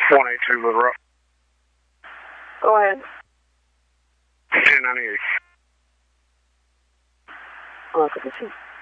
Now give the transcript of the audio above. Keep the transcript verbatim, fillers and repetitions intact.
one eight two Little Rock. Go ahead. ten ninety-eight. Okay.